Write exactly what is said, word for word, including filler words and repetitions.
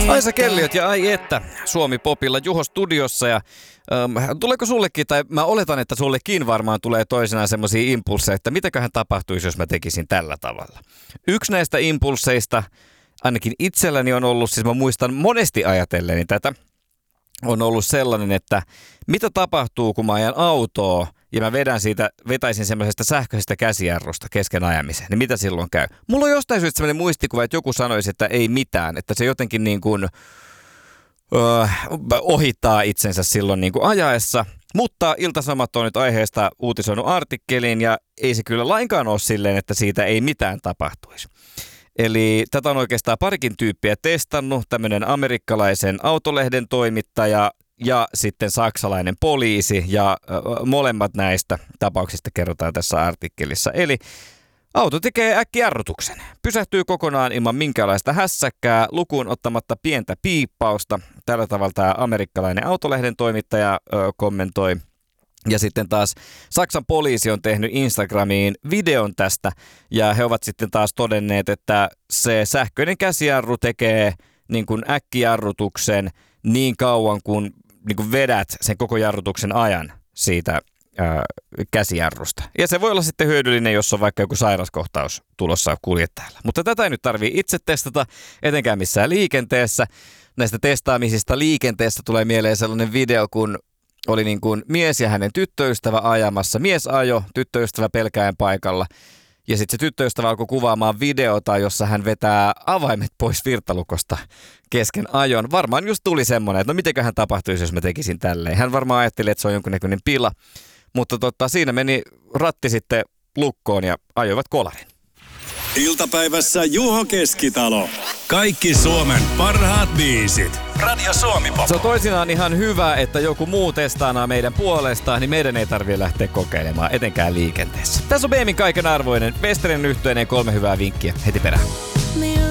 Aisa Kelliot ja ai että Suomi Popilla Juho studiossa ja ähm, tuleeko sullekin, tai mä oletan, että sullekin varmaan tulee toisinaan semmoisia impulseja, että mitäköhän tapahtuisi, jos mä tekisin tällä tavalla. Yksi näistä impulseista ainakin itselläni on ollut, siis mä muistan monesti ajatelleni tätä, on ollut sellainen, että mitä tapahtuu, kun mä ajan autoa ja mä vedän siitä, vetäisin semmoisesta sähköisestä käsijarrusta kesken ajamisen, niin mitä silloin käy? Mulla on jostain syystä semmoinen muistikuva, että joku sanoisi, että ei mitään, että se jotenkin niin kuin öö, ohittaa itsensä silloin niin kuin ajaessa. Mutta Ilta-Sanomat on nyt aiheesta uutisoinut artikkelin ja ei se kyllä lainkaan ole silleen, että siitä ei mitään tapahtuisi. Eli tätä on oikeastaan parikin tyyppiä testannut, tämmöinen amerikkalaisen autolehden toimittaja ja sitten saksalainen poliisi, ja molemmat näistä tapauksista kerrotaan tässä artikkelissa. Eli auto tekee äkkijarrutuksen, pysähtyy kokonaan ilman minkäänlaista hässäkkää, lukuun ottamatta pientä piippausta. Tällä tavalla tämä amerikkalainen autolehden toimittaja ö, kommentoi. Ja sitten taas Saksan poliisi on tehnyt Instagramiin videon tästä, ja he ovat sitten taas todenneet, että se sähköinen käsijarru tekee niin kuin äkkijarrutuksen niin kauan, kun niin kuin vedät sen koko jarrutuksen ajan siitä ää, käsijarrusta. Ja se voi olla sitten hyödyllinen, jos on vaikka joku sairaskohtaus tulossa kuljettajalla. Mutta tätä ei nyt tarvitse itse testata, etenkään missään liikenteessä. Näistä testaamisista liikenteessä tulee mieleen sellainen video, kun oli niin kuin mies ja hänen tyttöystävä ajamassa. Mies ajo, tyttöystävä pelkäen paikalla. Ja sitten se tyttöystävä alkoi kuvaamaan videota, jossa hän vetää avaimet pois virtalukosta kesken ajon. Varmaan just tuli semmoinen, että no mitenköhän tapahtuisi, jos mä tekisin tälleen. Hän varmaan ajatteli, että se on jonkunnäköinen pila. Mutta totta, siinä meni ratti sitten lukkoon ja ajoivat kolarin. Iltapäivässä Juho Keskitalo. Kaikki Suomen parhaat biisit. Radio Suomi Pop. Se on toisinaan ihan hyvä, että joku muu testaanaa meidän puolestaan, niin meidän ei tarvitse lähteä kokeilemaan, etenkään liikenteessä. Tässä on Beemin kaiken arvoinen Westerinen yhteinen kolme hyvää vinkkiä heti perään.